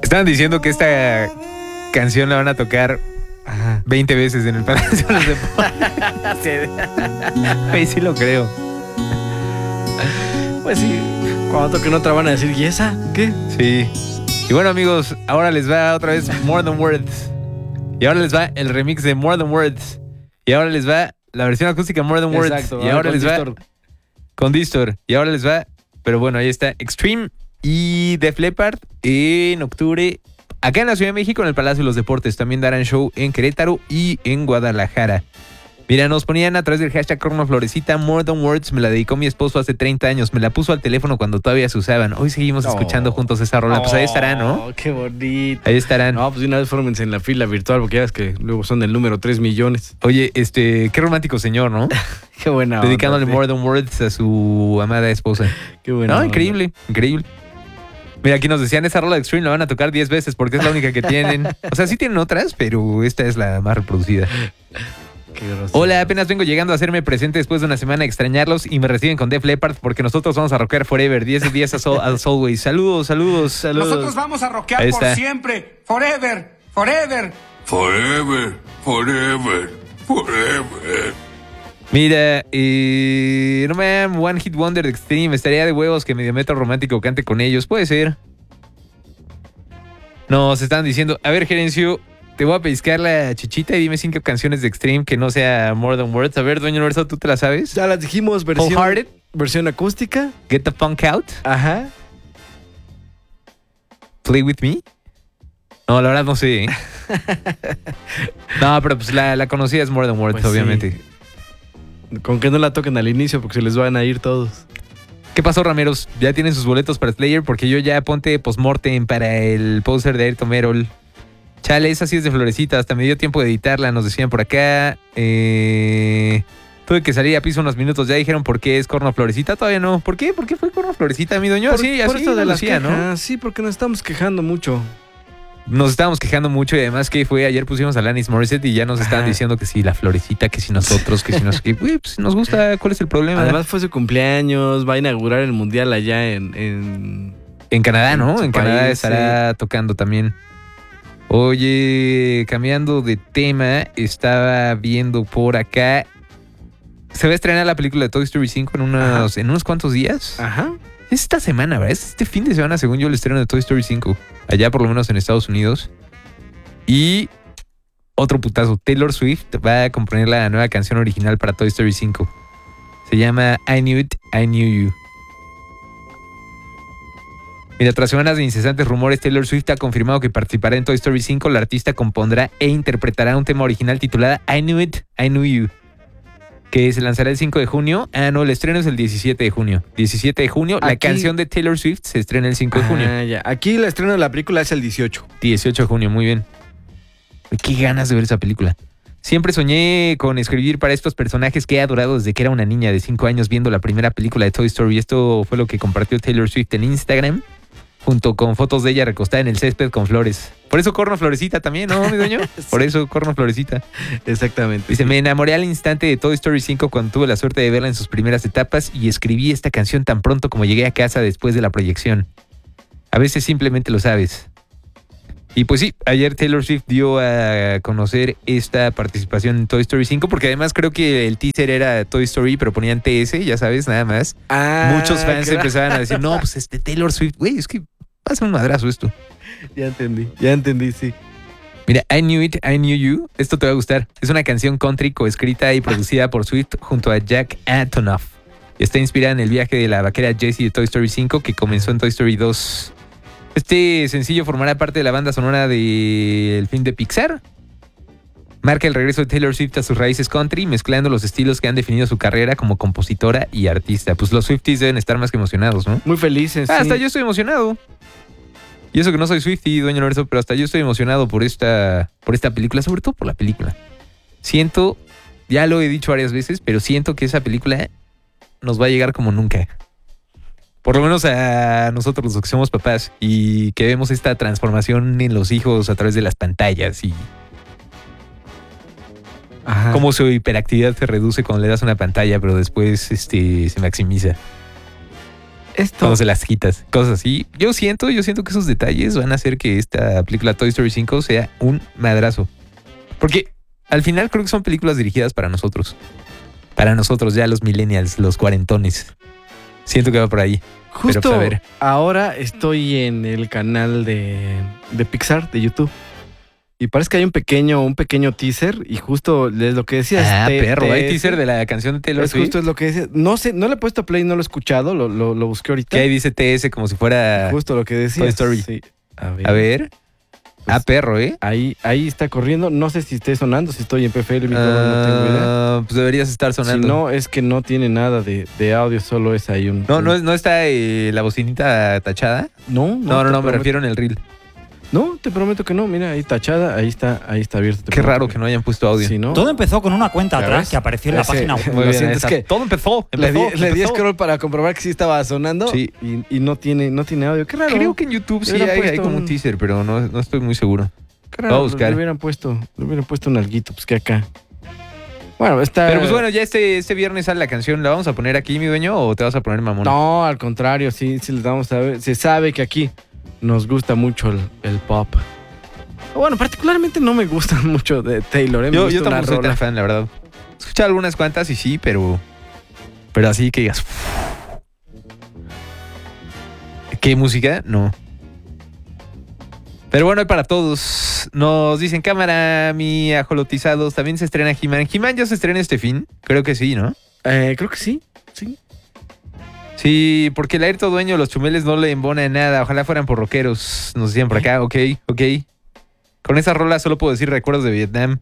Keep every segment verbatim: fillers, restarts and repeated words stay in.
Estaban diciendo que esta canción la van a tocar Ajá. veinte veces en el Palacio de los Deportes. Ahí sí lo creo. Pues sí, cuando toquen otra van a decir, ¿y esa? ¿Qué? Sí. Y bueno, amigos, ahora les va otra vez More Than Words. Y ahora les va el remix de More Than Words. Y ahora les va la versión acústica More Than Words. Exacto, y ahora les Distor. va con Distor. Y ahora les va, pero bueno, ahí está Extreme y Def Leppard en octubre. Acá en la Ciudad de México, en el Palacio de los Deportes. También darán show en Querétaro y en Guadalajara. Mira, nos ponían a través del hashtag Corno Florecita, More Than Words, me la dedicó mi esposo hace treinta años, me la puso al teléfono cuando todavía se usaban. Hoy seguimos oh. escuchando juntos esa rola. Pues ahí estarán, ¿no? Qué bonito. Ahí estarán. No, pues de una vez fórmense en la fila virtual, porque ya ves que luego son del número tres millones. Oye, este, qué romántico señor, ¿no? Qué buena Dedicándole onda, More Than Words a su amada esposa. Qué buena No, onda. increíble, increíble. Mira, aquí nos decían, esa rola de Extreme la van a tocar diez veces porque es la única que tienen. O sea, sí tienen otras, pero esta es la más reproducida. Hola, apenas vengo llegando a hacerme presente después de una semana a extrañarlos y me reciben con Def Leppard porque nosotros vamos a rockear forever, diez de diez as, as always. Saludos, saludos, saludos. Nosotros vamos a rockear por siempre, forever, forever. Forever, forever, forever. Mira, eh, no me One Hit Wonder de Extreme, estaría de huevos que Mediometro Romántico cante con ellos, puede ser. Nos están diciendo, a ver, Gerencio, te voy a pescar la chichita y dime cinco canciones de Extreme que no sea More Than Words. A ver, Dueño Universo, ¿tú te las sabes? Ya las dijimos, versión, Wholehearted, versión acústica. Get the Funk Out. Ajá. Play With Me. No, la verdad no sé, ¿eh? No, pero pues la, la conocida es More Than Words, pues obviamente. Sí. Con que no la toquen al inicio porque se les van a ir todos. ¿Qué pasó, rameros? ¿Ya tienen sus boletos para Slayer? Porque yo ya ponte postmortem para el póster de Ayrton Merrill. Chale, esa sí es de Florecita. Hasta me dio tiempo de editarla, nos decían por acá. Eh, tuve que salir a piso unos minutos. Ya dijeron por qué es Corno Florecita. Todavía no. ¿Por qué? ¿Por qué fue Corno Florecita, mi doño? Por, así, por así esto de la decía, ¿no? Sí, porque nos estamos quejando mucho. Nos estábamos quejando mucho y además que fue ayer pusimos a Alanis Morissette y ya nos estaban Ajá. diciendo que si la Florecita, que si nosotros, que si nos... Que, uy, pues nos gusta, ¿cuál es el problema? Además fue su cumpleaños, va a inaugurar el mundial allá en... En, en Canadá, ¿no? En, en Canadá país, estará sí. tocando también. Oye, cambiando de tema, estaba viendo por acá. Se va a estrenar la película de Toy Story cinco en unos, en unos cuantos días. Ajá. Es esta semana, ¿verdad? Es este fin de semana, según yo, el estreno de Toy Story cinco. Allá, por lo menos en Estados Unidos. Y otro putazo. Taylor Swift va a componer la nueva canción original para Toy Story cinco. Se llama I Knew It, I Knew You. Mira, tras semanas de incesantes rumores, Taylor Swift ha confirmado que participará en Toy Story cinco. La artista compondrá e interpretará un tema original titulado I Knew It, I Knew You, que se lanzará el cinco de junio. Ah, no, el estreno es el diecisiete de junio. diecisiete de junio, Aquí, la canción de Taylor Swift se estrena el cinco de junio. Ah, ya. Aquí el estreno de la película es el dieciocho. dieciocho de junio, muy bien. Qué ganas de ver esa película. Siempre soñé con escribir para estos personajes que he adorado desde que era una niña de cinco años viendo la primera película de Toy Story. Esto fue lo que compartió Taylor Swift en Instagram, junto con fotos de ella recostada en el césped con flores. Por eso Corno Florecita también, ¿no, mi dueño? Sí. Por eso Corno Florecita. Exactamente. Dice, me enamoré al instante de Toy Story cinco cuando tuve la suerte de verla en sus primeras etapas y escribí esta canción tan pronto como llegué a casa después de la proyección. A veces simplemente lo sabes. Y pues sí, ayer Taylor Swift dio a conocer esta participación en Toy Story cinco, porque además creo que el teaser era Toy Story, pero ponían T S, ya sabes, nada más. Ah, Muchos fans claro. empezaban a decir, no, pues este Taylor Swift, güey, es que pasa un madrazo esto. Ya entendí, ya entendí, sí. Mira, I Knew It, I Knew You, esto te va a gustar. Es una canción country coescrita y producida por Swift junto a Jack Antonoff. Y está inspirada en el viaje de la vaquera Jessie de Toy Story cinco, que comenzó en Toy Story dos. Este sencillo formará parte de la banda sonora del film de Pixar. Marca el regreso de Taylor Swift a sus raíces country, mezclando los estilos que han definido su carrera como compositora y artista. Pues los Swifties deben estar más que emocionados, ¿no? Muy felices. Ah, sí. Hasta yo estoy emocionado. Y eso que no soy Swiftie, dueño universo, pero hasta yo estoy emocionado por esta, por esta película, sobre todo por la película. Siento, ya lo he dicho varias veces, pero siento que esa película nos va a llegar como nunca. Por lo menos a nosotros los que somos papás y que vemos esta transformación en los hijos a través de las pantallas y Ajá. cómo su hiperactividad se reduce cuando le das una pantalla, pero después este, se maximiza. Esto. Cuando se las quitas, cosas así. Yo siento, yo siento que esos detalles van a hacer que esta película Toy Story cinco sea un madrazo. Porque al final creo que son películas dirigidas para nosotros. Para nosotros, ya los millennials, los cuarentones. Siento que va por ahí. Justo Pero, pues, a ver. ahora estoy en el canal de, de Pixar, de YouTube. Y parece que hay un pequeño, un pequeño teaser. Y justo es lo que decías. Ah, te- perro, te- hay teaser de la canción de Taylor Es Swift. justo es lo que decías. No sé, no le he puesto play, no lo he escuchado, lo, lo, lo busqué ahorita. Que ahí dice T S como si fuera... Justo lo que decías. Toy Story. Sí. A ver. A ver. Pues, Ah, perro, ¿eh? Ahí, ahí está corriendo. No sé si esté sonando, si estoy en P F L, mi micrófono, no tengo idea. Ah, pues deberías estar sonando. Si no, es que no tiene nada de, de audio, solo es ahí un... No, un- no, es- no está eh, la bocinita tachada. No, No, no, te no, me prometo- refiero en el reel. No, te prometo que no. Mira, ahí tachada, ahí está, ahí está abierto. te Qué prometo raro que no hayan puesto audio. Si no, Todo empezó con una cuenta ¿Ya atrás ves? que apareció en la Ese- página web. Muy Lo bien, siento, es es que que todo empezó. le di, empezó, le di empezó. scroll para comprobar que sí estaba sonando. Sí. Y, y no tiene, no tiene audio. Qué raro. Creo que en YouTube sí Le hubieran hay, hay puesto como un un- teaser, pero no, no estoy muy seguro. Qué raro, Voy a buscar. Le hubieran puesto, le hubieran puesto un alguito, pues que acá. Bueno, está. Pero pues bueno, ya este, este viernes sale la canción. ¿La vamos a poner aquí, mi dueño, o te vas a poner mamón? No, al contrario, sí, sí les vamos a ver. Se sabe que aquí nos gusta mucho el, el pop. Bueno, particularmente no me gusta mucho de Taylor, ¿eh? Me Yo, gusta yo una tampoco soy rola. tan fan, la verdad. He escuchado algunas cuantas y sí, pero... Pero así que digas... ¿Qué música? No. Pero bueno, hay para todos. Nos dicen cámara, mi ajolotizados. También se estrena He-Man. He-Man ya se estrena este fin. Creo que sí, ¿no? Eh, creo que sí, sí. Sí, porque el airto dueño de los chumeles no le embona nada. Ojalá fueran por rockeros. Nos decían por acá. Ok, ok. Con esa rola solo puedo decir recuerdos de Vietnam.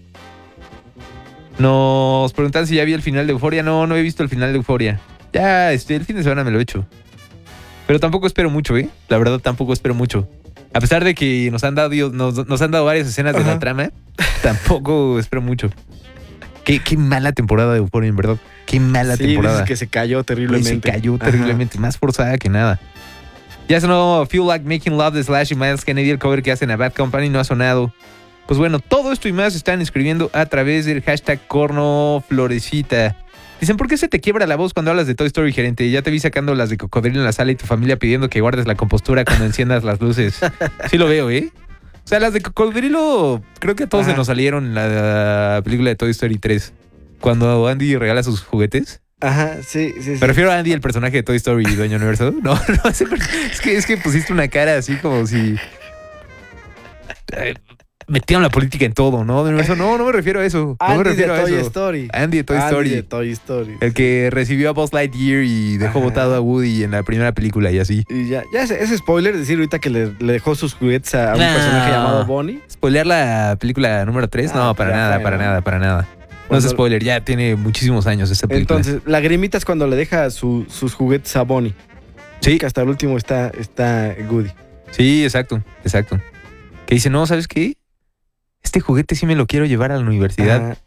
Nos preguntan si ya vi el final de Euforia. No, no he visto el final de Euforia. Ya, este, el fin de semana me lo he hecho. Pero tampoco espero mucho, ¿eh? La verdad, tampoco espero mucho. A pesar de que nos han dado, nos, nos han dado varias escenas de Ajá. la trama, tampoco espero mucho. Qué, qué mala temporada de Euforia, en verdad. Qué mala sí, temporada. dices que se cayó Güey, terriblemente. se cayó Ajá. terriblemente, más forzada que nada. Ya sonó Feel Like Making Love de Slash y Miles Kennedy, el cover que hacen a Bad Company, no ha sonado. Pues bueno, todo esto y más están escribiendo a través del hashtag cornoflorecita. Dicen, ¿por qué se te quiebra la voz cuando hablas de Toy Story, gerente? Ya te vi sacando las de cocodrilo en la sala y tu familia pidiendo que guardes la compostura cuando enciendas las luces. Sí lo veo, ¿eh? O sea, las de cocodrilo creo que a todos Ajá. se nos salieron en la película de Toy Story tres. Cuando Andy regala sus juguetes. Ajá, sí, sí, sí. Me refiero a Andy, el personaje de Toy Story y Dueño Universo. No, no, ese per- es que, es que pusiste una cara así como si... eh, metieron la política en todo, ¿no? De Universo, no, no me refiero a eso. No Andy me refiero de a Toy eso. Story. Andy de Toy Andy Story. de Toy Story. El que recibió a Buzz Lightyear y dejó Ajá. botado a Woody en la primera película y así. Y ya, ya ese, ese spoiler, decir ahorita que le, le dejó sus juguetes a un No. personaje llamado Bonnie. ¿Spoilear la película número tres? Ah, No, para ya nada, fue, para ¿no? nada, para nada. No Cuando- es spoiler, ya tiene muchísimos años esta película. Entonces, Lagrimita es cuando le deja su- sus juguetes a Bonnie. Sí. Que hasta el último está, está Goody. Sí, exacto, exacto. Que dice, no, ¿sabes qué? Este juguete sí me lo quiero llevar a la universidad. Ajá.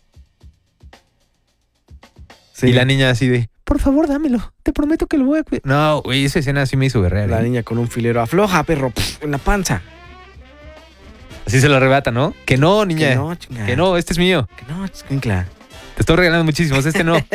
Sí, Y la niña así de, por favor, dámelo. Te prometo que lo voy a cuidar. No, güey, esa escena sí me hizo berrear. la ¿eh? niña con un filero. Afloja, perro, pf, en la panza. Así se lo arrebata, ¿no? Que no, niña. Que no, chinga. Que no, este es mío. Que no, escuincla. Te estoy regalando muchísimos, este no.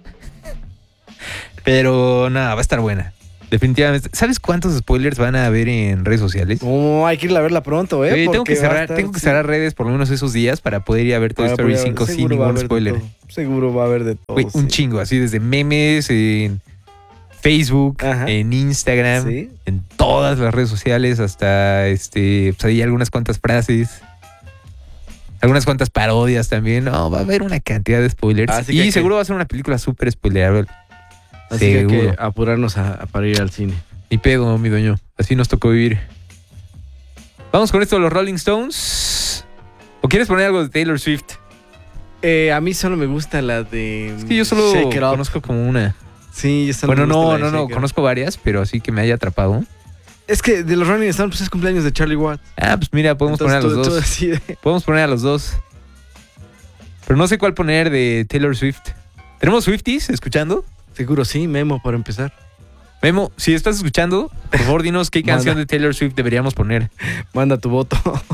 Pero nada, va a estar buena. Definitivamente. ¿Sabes cuántos spoilers van a haber en redes sociales? No, hay que ir a verla pronto, ¿eh? Oye, tengo Porque que va a cerrar, estar- tengo que sí, cerrar redes por lo menos esos días para poder ir a ver Toy para Story poder- cinco sin seguro va a ningún haber de spoiler. todo. Seguro va a haber de todo. Güey, un sí. chingo, así desde memes, en Facebook, Ajá. en Instagram, Sí. en todas las redes sociales, hasta este, pues hay algunas cuantas frases, algunas cuantas parodias también. No, va a haber una cantidad de spoilers. Así y que hay seguro que- va a ser una película súper spoilerable. Así que hay Seguro. que apurarnos a, a para ir al cine. Ni pedo, mi dueño. Así nos tocó vivir. Vamos con esto de los Rolling Stones. ¿O quieres poner algo de Taylor Swift? Eh, a mí solo me gusta la de. Es que yo solo Shake It Up. conozco como una. Sí, yo solo Bueno, me gusta no, la de no, no. Shake It Up. Conozco varias, pero así que me haya atrapado. Es que de los Rolling Stones, pues es cumpleaños de Charlie Watts. Ah, pues mira, podemos Entonces, poner a los tú- tú dos. decides. Podemos poner a los dos. Pero no sé cuál poner de Taylor Swift. ¿Tenemos Swifties escuchando? Seguro sí, Memo, para empezar. Memo, si estás escuchando, por favor dinos qué Manda. canción de Taylor Swift deberíamos poner. Manda tu voto.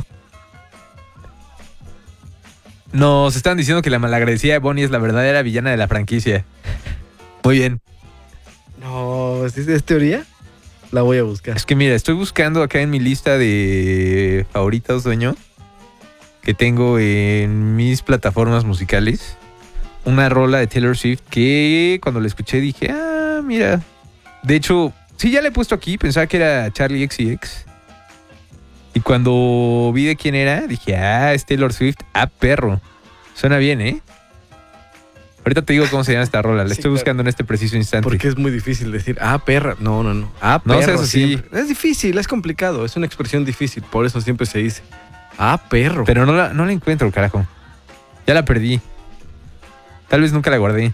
Nos están diciendo que la malagradecida Bonnie es la verdadera villana de la franquicia. Muy bien. No, ¿es, ¿es teoría? La voy a buscar. Es que mira, estoy buscando acá en mi lista de favoritos, dueño, que tengo en mis plataformas musicales, una rola de Taylor Swift que cuando la escuché dije, ah, mira. De hecho, sí, ya la he puesto aquí, pensaba que era Charlie X C X. Y cuando vi de quién era, dije, ah, es Taylor Swift, ah, perro. Suena bien, ¿eh? Ahorita te digo cómo se llama esta rola, la Sí, estoy claro. buscando en este preciso instante. Porque es muy difícil decir, ah, perra. No, no, no. Ah, No perro. seas así. siempre. Es difícil, es complicado. Es una expresión difícil. Por eso siempre se dice, ah, perro. Pero no la, no la encuentro, carajo. Ya la perdí. Tal vez nunca la guardé.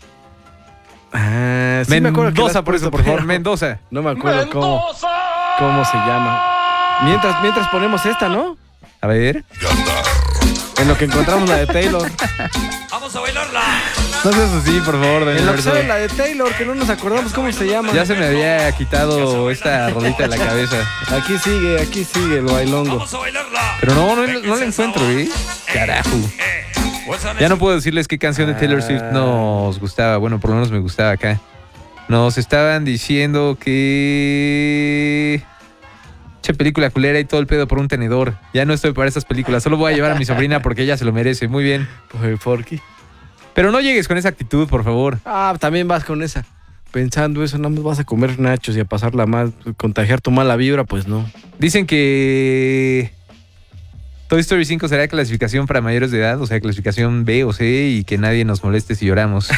Ah, sí me acuerdo que la Mendoza, has por eso, puesto, por favor, pero Mendoza. No me acuerdo cómo, cómo se llama. Mientras, mientras ponemos esta, ¿no? A ver. En lo que encontramos la de Taylor. ¡Vamos a bailarla! No seas así, por favor, Daniel En lo que Alberto. sale la de Taylor, que no nos acordamos cómo se llama. Ya se me había quitado esta rolita de la cabeza. Aquí sigue, aquí sigue el bailongo. ¡Vamos a bailarla! Pero no, no, no la encuentro, ¿eh? Carajo. Ya no puedo decirles qué canción de Taylor Swift nos gustaba. Bueno, por lo menos me gustaba acá. Nos estaban diciendo que... Che, película culera y todo el pedo por un tenedor. Ya no estoy para esas películas. Solo voy a llevar a mi sobrina porque ella se lo merece. Muy bien. Pues, Forky. Pero no llegues con esa actitud, por favor. Ah, también vas con esa. Pensando eso, nada más vas a comer nachos y a pasarla mal, contagiar tu mala vibra, pues no. Dicen que Toy Story cinco será clasificación para mayores de edad, o sea, clasificación B o C, y que nadie nos moleste si lloramos.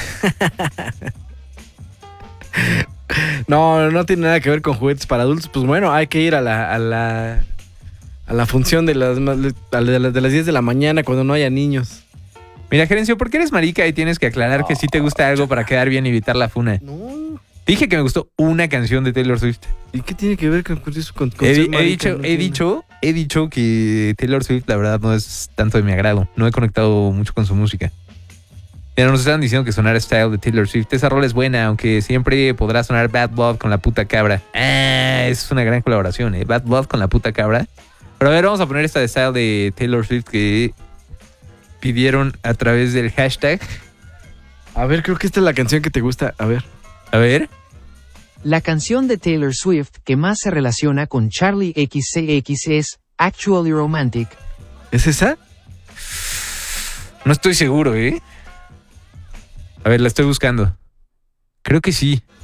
No, no tiene nada que ver con juguetes para adultos. Pues bueno, hay que ir a la, a la, a la función de las, a la- de las diez de la mañana cuando no haya niños. Mira, Gerencio, ¿por qué eres marica y tienes que aclarar que sí te gusta algo para quedar bien y evitar la funa? No. Dije que me gustó una canción de Taylor Swift. ¿Y qué tiene que ver con, con eso? Con, con He, ser he marica? dicho, No he entiendo. dicho, he dicho que Taylor Swift, la verdad, no es tanto de mi agrado. No he conectado mucho con su música. Pero nos estaban diciendo que sonara Style de Taylor Swift. Esa rola es buena, aunque siempre podrá sonar Bad Blood con la puta cabra. Ah, es una gran colaboración, ¿eh? Bad Blood con la puta cabra. Pero a ver, vamos a poner esta de Style de Taylor Swift que pidieron a través del hashtag. A ver, creo que esta es la canción que te gusta. A ver. A ver. La canción de Taylor Swift que más se relaciona con Charlie X C X es Actually Romantic. ¿Es esa? No estoy seguro, ¿eh? A ver, la estoy buscando. Creo que sí.